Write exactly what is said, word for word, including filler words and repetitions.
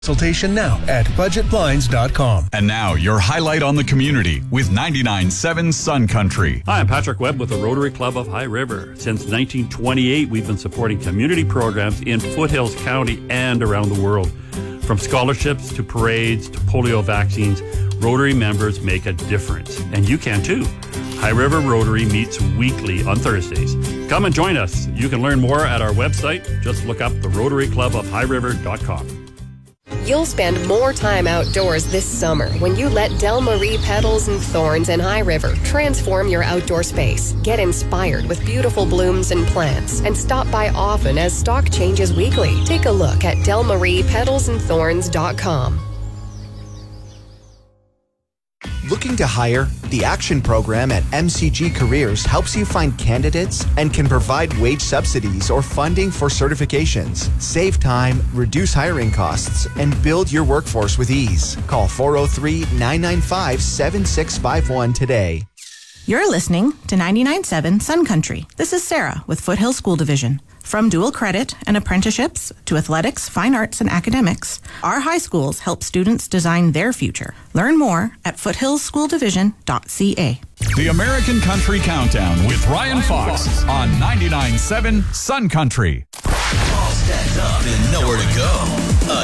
Consultation now at budget blinds dot com. And now, your highlight on the community with ninety-nine point seven Sun Country. Hi, I'm Patrick Webb with the Rotary Club of High River. Since nineteen twenty-eight, we've been supporting community programs in Foothills County and around the world. From scholarships to parades to polio vaccines, Rotary members make a difference. And you can too. High River Rotary meets weekly on Thursdays. Come and join us. You can learn more at our website. Just look up the Rotary Club of High River dot com. You'll spend more time outdoors this summer when you let Del Marie Petals and Thorns in High River transform your outdoor space. Get inspired with beautiful blooms and plants and stop by often as stock changes weekly. Take a look at del marie petals and thorns dot com. Looking to hire? The Action Program at M C G Careers helps you find candidates and can provide wage subsidies or funding for certifications. Save time, reduce hiring costs, and build your workforce with ease. Call four oh three, nine nine five, seven six five one today. You're listening to ninety-nine point seven Sun Country. This is Sarah with Foothill School Division. From dual credit and apprenticeships to athletics, fine arts, and academics, our high schools help students design their future. Learn more at foothills school division dot c a. The American Country Countdown with Ryan Fox on ninety-nine point seven Sun Country. All stacked up and nowhere to go.